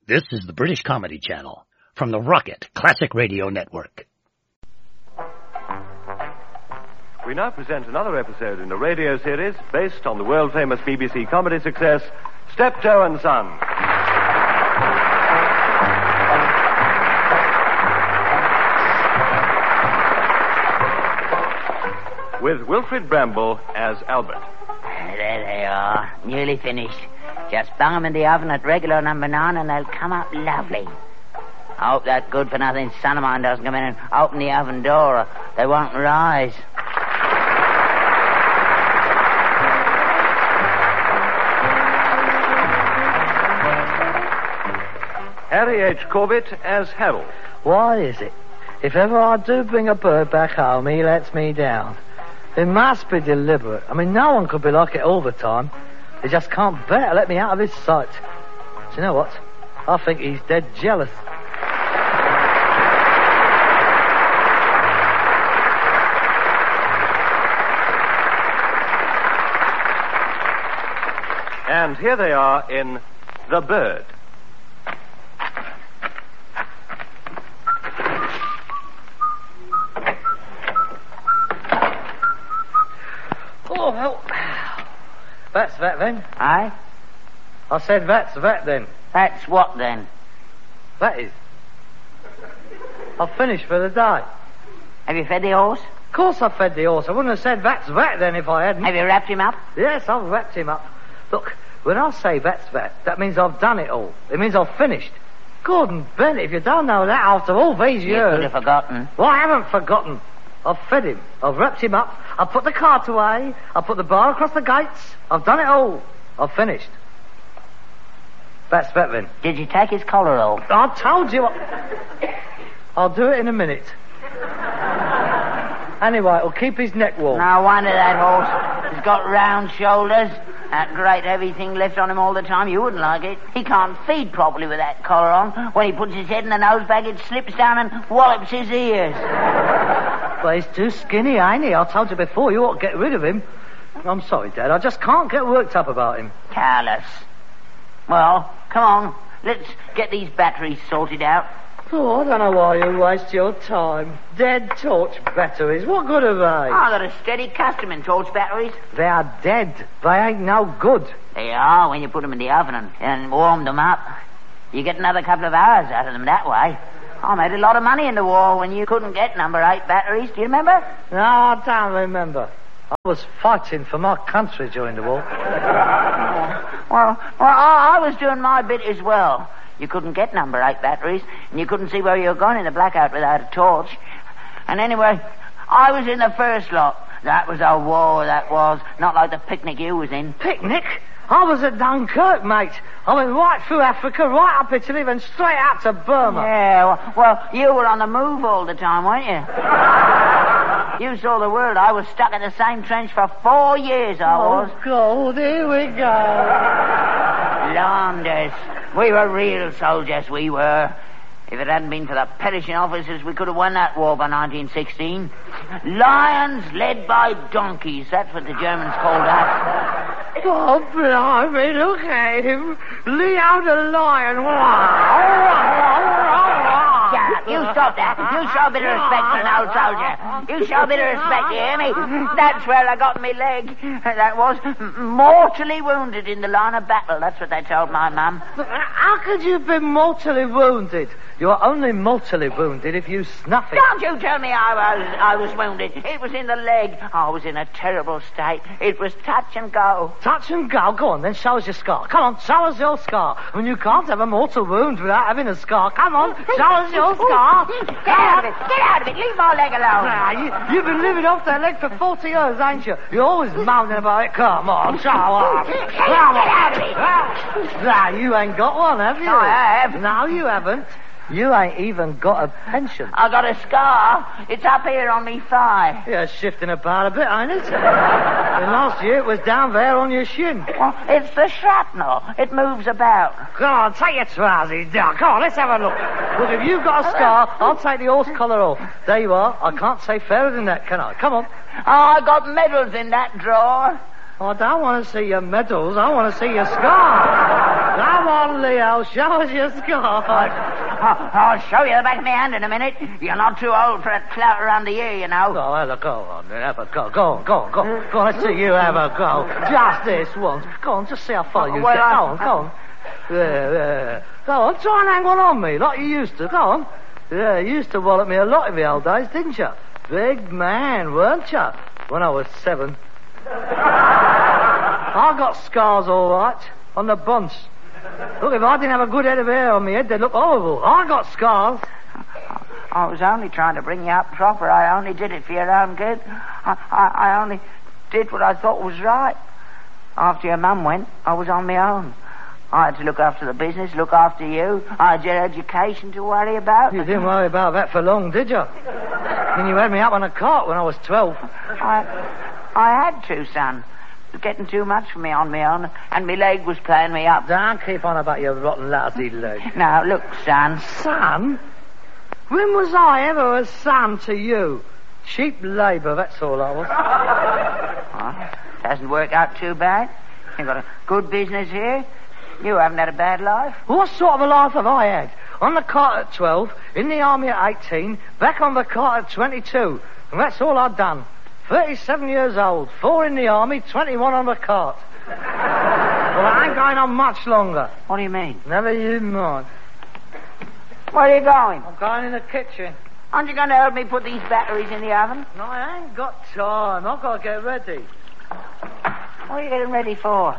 This is the British Comedy Channel from the Rocket Classic Radio Network. We now present another episode in a radio series based on the world-famous BBC comedy success, Steptoe and Son. With Wilfrid Bramble as Albert. There they are, nearly finished. Just bung them in the oven at regular number 9 and they'll come up lovely. I hope that good-for-nothing son of mine doesn't come in and open the oven door or they won't rise. Harry H. Corbett as Harold. Why is it? If ever I do bring a bird back home, he lets me down. It must be deliberate. I mean, no one could be like it all the time. He just can't bear to let me out of his sight. Do you know what? I think he's dead jealous. And here they are in The Bird. Oh, well, that's that then. Aye? I said that's that then. That's what then? That is. I've finished for the day. Have you fed the horse? Of course I fed the horse. I wouldn't have said that's that then if I hadn't. Have you wrapped him up? Yes, I've wrapped him up. Look, when I say that's that means I've done it all. It means I've finished. Gordon Bennett, if you don't know that after all these You years... could have forgotten. Well, I haven't forgotten. I've fed him. I've wrapped him up. I've put the cart away. I've put the bar across the gates. I've done it all. I've finished. That's that then. Did you take his collar off? I told you. I'll do it in a minute. Anyway, it'll keep his neck warm. No wonder that horse has got round shoulders. That great heavy thing left on him all the time. You wouldn't like it. He can't feed properly with that collar on. When he puts his head in the nose bag, it slips down and wallops his ears. Well, he's too skinny, ain't he? I told you before, you ought to get rid of him. I'm sorry, Dad. I just can't get worked up about him. Careless. Well, come on. Let's get these batteries sorted out. Oh, I don't know why you waste your time. Dead torch batteries. What good are they? I got a steady custom in torch batteries. They are dead. They ain't no good. They are when you put them in the oven and warm them up. You get another couple of hours out of them that way. I made a lot of money in the war when you couldn't get number 8 batteries. Do you remember? No, I don't remember. I was fighting for my country during the war. Well, I was doing my bit as well. You couldn't get number 8 batteries, and you couldn't see where you were going in the blackout without a torch. And anyway, I was in the first lot. That was a war, that was. Not like the picnic you was in. Picnic? I was at Dunkirk, mate. I went right through Africa, right up Italy, then straight out to Burma. Yeah, well, you were on the move all the time, weren't you? You saw the world. I was stuck in the same trench for 4 years, I was. Oh, God, here we go. Landers. We were real soldiers, we were. If it hadn't been for the perishing officers, we could have won that war by 1916. Lions led by donkeys. That's what the Germans called us. Oh, blimey, look at him. Leo the lion. Yeah, you stop that. You show a bit of respect for an old soldier. You show a bit of respect, you hear me? That's where I got my leg. That was mortally wounded in the line of battle. That's what they told my mum. How could you be mortally wounded? You're only mortally wounded if you snuff it. Don't you tell me I was wounded. It was in the leg. I was in a terrible state. It was touch and go. Touch and go? Go on, then show us your scar. Come on, show us your scar. I mean, you can't have a mortal wound without having a scar. Come on, show us your scar. Get out of it. Get out of it. Leave my leg alone. You've been living off that leg for 40 years, ain't you? You're always moaning about it. Come on, show us. Get out of it. Nah, you ain't got one, have you? No, I have. No, you haven't. You ain't even got a pension. I got a scar. It's up here on me thigh. Yeah, shifting about a bit, ain't it? And last year it was down there on your shin. Well, it's the shrapnel. It moves about. Come on, take your trousers down. Come on, let's have a look. Look, if you've got a scar, I'll take the horse collar off. There you are. I can't say fairer than that, can I? Come on. Oh, I got medals in that drawer. I don't want to see your medals. I want to see your scar. Come on, Leo. Well, show us your scars. I'll show you the back of my hand in a minute. You're not too old for a clout around the ear, you know. Oh, well, go on, then. Have a go. Go on. Go on, let's see you have a go. Just this once. Go on, just see how far you get. Go on. There. Go on, try and hang one on me, like you used to. Go on. Yeah, you used to wallop me a lot in the old days, didn't you? Big man, weren't you? When I was 7. I got scars all right, on the bunch. Look, if I didn't have a good head of hair on my head, they'd look horrible. I got scars. I was only trying to bring you up proper. I only did it for your own good. I only did what I thought was right. After your mum went, I was on my own. I had to look after the business, look after you. I had your education to worry about. You didn't worry about that for long, did you? And you had me up on a cart when I was 12. I had to, son. It was getting too much for me on my own, and my leg was playing me up. Don't keep on about your rotten lousy leg. Now, look, son. Son? When was I ever a son to you? Cheap labour, that's all I was. Well, it hasn't worked out too bad. You've got a good business here. You haven't had a bad life. What sort of a life have I had? On the cart at 12, in the army at 18, back on the cart at 22. And that's all I've done. 37 years old, 4 in the army, 21 on the cart. Well, I ain't going on much longer. What do you mean? Never you mind. Where are you going? I'm going in the kitchen. Aren't you going to help me put these batteries in the oven? No, I ain't got time. I've got to get ready. What are you getting ready for?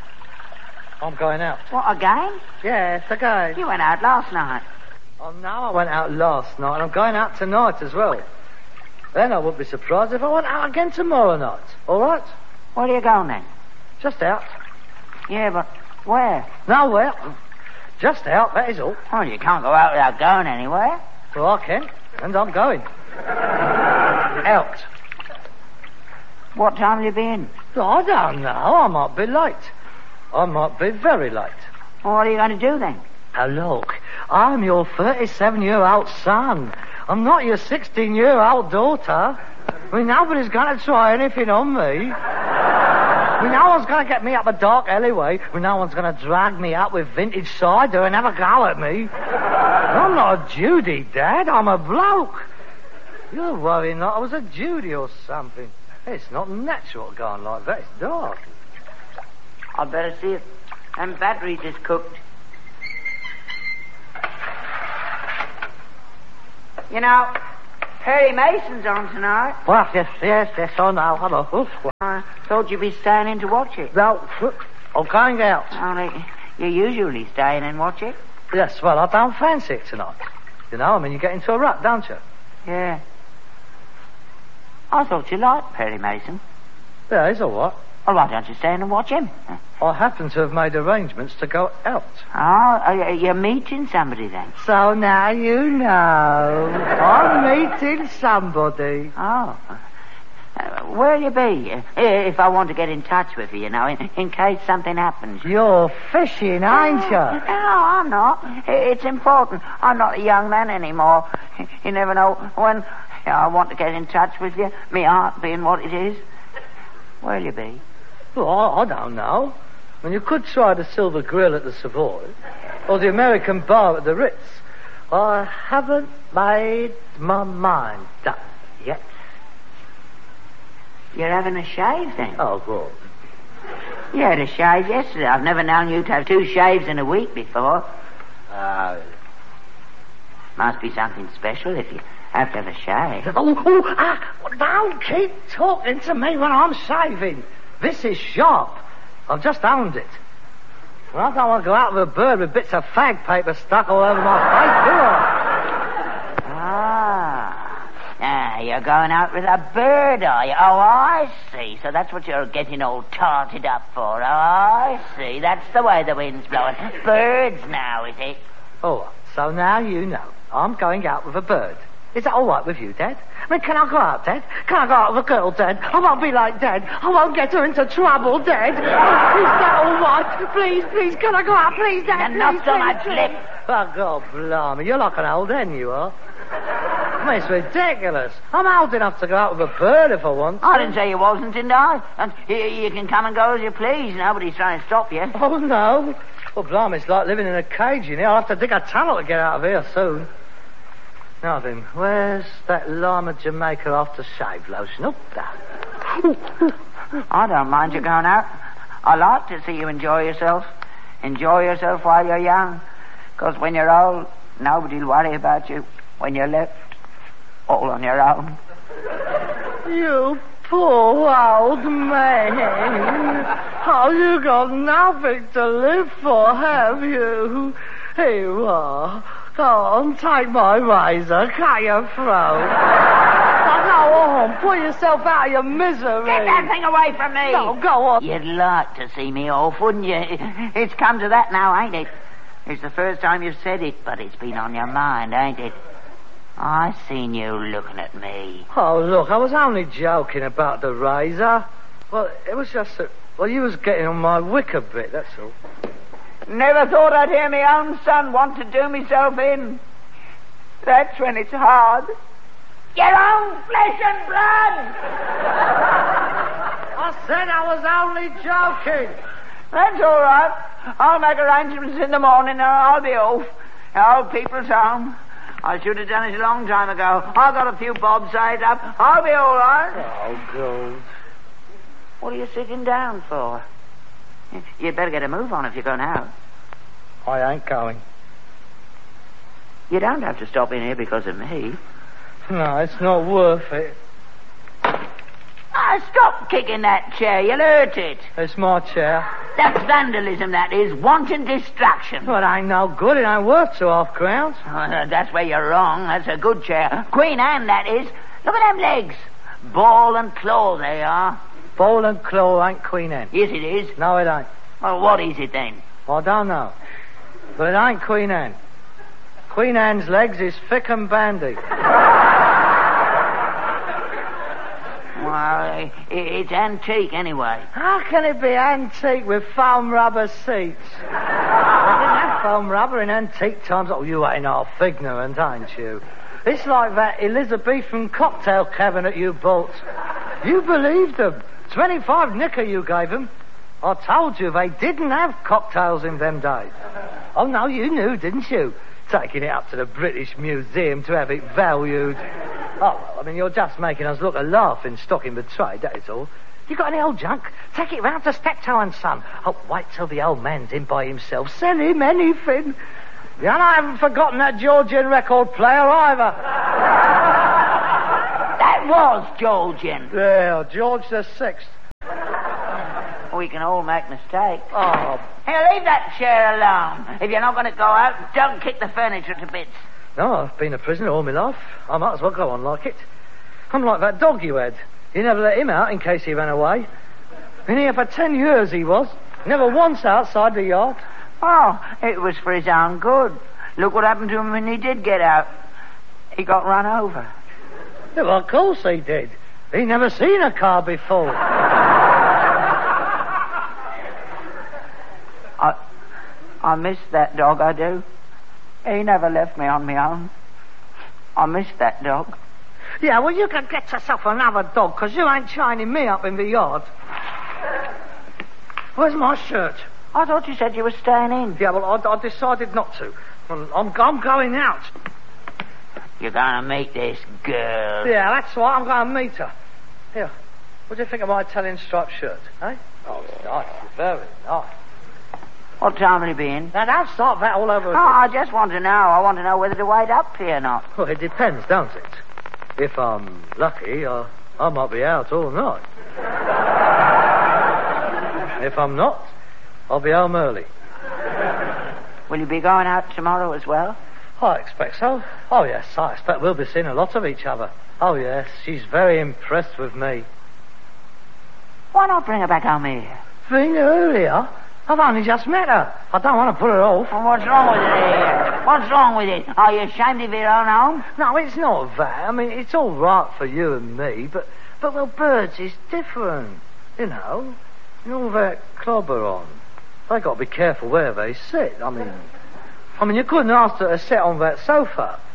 I'm going out. What, again? Yes, again. You went out last night. Oh, no, I went out last night, and I'm going out tonight as well. Then I wouldn't be surprised if I went out again tomorrow night. All right? Where are you going then? Just out. Yeah, but where? Nowhere. Just out, that is all. Well, you can't go out without going anywhere. Well, I can, and I'm going. Out. What time will you be in? Oh, I don't know. I might be late. I might be very late. Well, what are you going to do then? Now, look, I'm your 37-year-old son. I'm not your 16-year-old daughter. I mean, nobody's going to try anything on me. I mean, no one's going to get me up a dark alleyway. I mean, no one's going to drag me out with vintage cider and have a go at me. I'm not a Judy, Dad. I'm a bloke. You're worrying like I was a Judy or something. It's not natural going like that. It's dark. I'd better see if them batteries is cooked. You know, Perry Mason's on tonight. Well, yes, I know. Hello. I thought you'd be staying in to watch it. No, I'm going out. Only you usually stay in and watch it. Yes, well, I don't fancy it tonight. You know, I mean, you get into a rut, don't you? Yeah. I thought you liked Perry Mason. Yeah, he's all right. Well, why don't you stay in and watch him? I happen to have made arrangements to go out. Oh, you're meeting somebody then? So now you know. I'm meeting somebody. Oh. Where'll you be? If I want to get in touch with you, you know, in case something happens. You're fishing, ain't you? No, I'm not. It's important. I'm not a young man anymore. You never know when I want to get in touch with you, me heart being what it is. Where'll you be? Well, I don't know. I mean, you could try the Silver Grill at the Savoy, or the American Bar at the Ritz. I haven't made my mind up yet. You're having a shave then? Oh, good. You had a shave yesterday. I've never known you to have 2 shaves in a week before. Must be something special if you have to have a shave. Don't keep talking to me when I'm shaving. This is sharp. I've just owned it. Well, I don't want to go out with a bird with bits of fag paper stuck all over my face, do I? You're going out with a bird, are you? Oh, I see. So that's what you're getting all tarted up for. Oh, I see. That's the way the wind's blowing. Birds now, is it? Oh, so now you know. I'm going out with a bird. Is that all right with you, Dad? I mean, can I go out, Dad? Can I go out with a girl, Dad? I won't be like Dad. I won't get her into trouble, Dad. Is that all right? Please, can I go out? Please, Dad, and not so much lip. Oh, God, blimey. You're like an old hen, you are. I mean, it's ridiculous. I'm old enough to go out with a bird if I want to. I didn't say you wasn't, didn't I? And you can come and go as you please. Nobody's trying to stop you. Oh, no. Well, blimey, it's like living in a cage, you know. I'll have to dig a tunnel to get out of here soon. Now then, where's that Lima Jamaica aftershave lotion? Oh, that. I don't mind you going out. I like to see you enjoy yourself. Enjoy yourself while you're young. Because when you're old, nobody'll worry about you. When you're left all on your own. You poor old man. Oh, you got nothing to live for, have you? Here you are. Go on, take my razor, cut your throat. Now go on, pull yourself out of your misery. Get that thing away from me. No, go on. You'd like to see me off, wouldn't you? It's come to that now, ain't it? It's the first time you've said it, but it's been on your mind, ain't it? I seen you looking at me. Oh, look, I was only joking about the razor. Well, it was just that... Well, you was getting on my wick a bit, that's all. Never thought I'd hear my own son want to do myself in. That's when it's hard. Your own flesh and blood! I said I was only joking. That's all right. I'll make arrangements in the morning and I'll be off. The old people's home. I should have done it a long time ago. I've got a few bob saved up. I'll be all right. Oh, God. What are you sitting down for? You'd better get a move on if you're going out. I ain't going. You don't have to stop in here because of me. No, it's not worth it. Stop kicking that chair. You'll hurt it. It's my chair. That's vandalism, that is. Wanton destruction. Well, it ain't no good. It ain't worth 2.5 crowns. That's where you're wrong. That's a good chair. Queen Anne, that is. Look at them legs. Ball and claw they are. Ball and claw ain't Queen Anne. Yes, it is. No, it ain't. Well, what is it then? I don't know. But it ain't Queen Anne. Queen Anne's legs is thick and bandy. Well, it's antique anyway. How can it be antique with foam rubber seats? They didn't have foam rubber in antique times. Oh, you ain't half ignorant, ain't you? It's like that Elizabethan cocktail cabinet you bought. You believed them. 25 knicker you gave them. I told you they didn't have cocktails in them days. Oh, no, you knew, didn't you? Taking it up to the British Museum to have it valued. Oh, well, I mean, you're just making us look a laughing stock in the trade, that is all. You got any old junk? Take it round to Steptoe and Son. Oh, wait till the old man's in by himself. Sell him anything. And I haven't forgotten that Georgian record player either. That was Georgian. Yeah, George the Sixth. We can all make mistakes. Oh. Here, leave that chair alone. If you're not going to go out, don't kick the furniture to bits. No, I've been a prisoner all my life. I might as well go on like it. I'm like that dog you had. You never let him out in case he ran away. Been here for 10 years he was. Never once outside the yard. Oh, it was for his own good. Look what happened to him when he did get out. He got run over. Yeah, well, of course he did. He never seen a car before. I miss that dog, I do. He never left me on my own. I miss that dog. Yeah, well, you can get yourself another dog, because you ain't shining me up in the yard. Where's my shirt? I thought you said you were staying in. Yeah, well, I decided not to. I'm going out. You're going to meet this girl. Yeah, that's right. I'm going to meet her. Here, what do you think of my Italian striped shirt, eh? Oh, it's nice. Very nice. What time will he be in? Now, don't start that all over Oh, again. I just want to know. I want to know whether to wait up here or not. Well, it depends, don't it? If I'm lucky, I might be out all night. If I'm not, I'll be home early. Will you be going out tomorrow as well? I expect so. Oh, yes, I expect we'll be seeing a lot of each other. Oh, yes, she's very impressed with me. Why not bring her back home here? Been earlier? I've only just met her. I don't want to put her off. Well, what's wrong with it here? What's wrong with it? Are you ashamed of your own home? No, it's not that. I mean, it's all right for you and me, but well, birds is different. You know, and all that clobber on. They got to be careful where they sit. I mean, you couldn't ask her to sit on that sofa.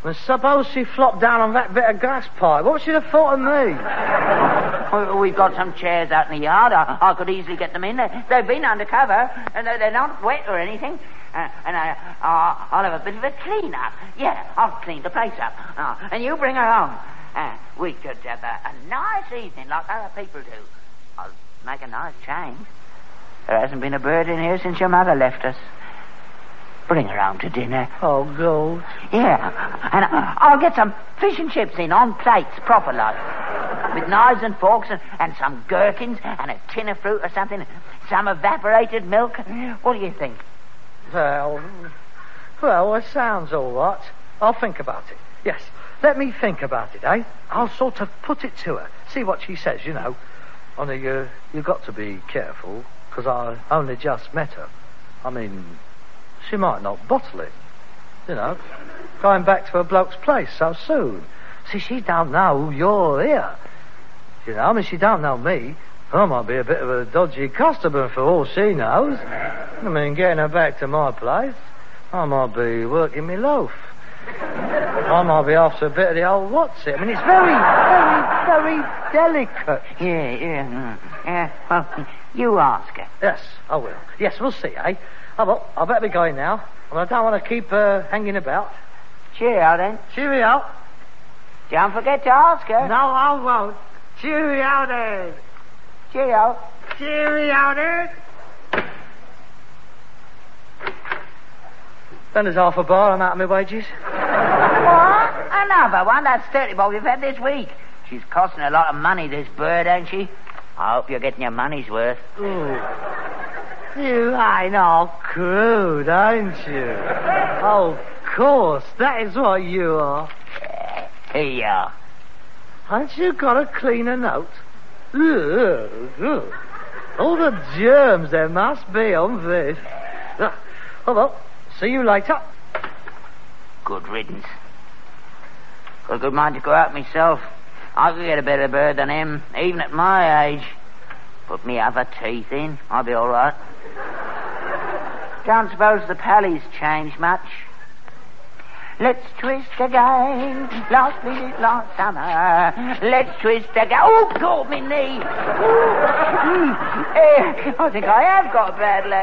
Well, suppose she flopped down on that bit of gas pipe. What should have thought of me? Well, we've got some chairs out in the yard. I could easily get them in. They've been undercover, and they're not wet or anything. And I'll have a bit of a clean-up. Yeah, I'll clean the place up. And you bring her home. We could have a nice evening like other people do. I'll make a nice change. There hasn't been a bird in here since your mother left us. Bring her home to dinner. Oh, God. Yeah, and I'll get some fish and chips in on plates, proper like. With knives and forks and some gherkins and a tin of fruit or something. Some evaporated milk. What do you think? Well, it sounds all right. I'll think about it. Yes, let me think about it, eh? I'll sort of put it to her. See what she says, you know. Only you've got to be careful, because I only just met her. I mean, she might not bottle it. You know, going back to a bloke's place so soon. See, she don't know you're here. You know, I mean, she don't know me. I might be a bit of a dodgy customer for all she knows. I mean, getting her back to my place, I might be working me loaf. I might be after a bit of the old what's it. I mean, it's very, very, very delicate. Yeah. Well, you ask her. Yes, I will. Yes, we'll see, eh? Oh, well, I better be going now. I mean, I don't want to keep hanging about. Cheerio, then. Cheerio. Don't forget to ask her. No, I won't. Cheerio, then. Cheerio. Cheerio, then. Then there's half a bar. I'm out of my wages. What? Another one? That's 30 bob we've had this week. She's costing a lot of money, this bird, ain't she? I hope you're getting your money's worth. Ooh. You ain't all crude, ain't you? Oh, of course. That is what you are. Here you are. Haven't you got a cleaner note? All the germs there must be on this. Oh, well, see you later. Good riddance. Got a good mind to go out myself. I could get a better bird than him, even at my age. Put me other teeth in, I'll be all right. Don't suppose the pally's changed much. Let's twist again, last minute, last summer. Let's twist again. Oh, God, me knee. I think I have got a bad leg.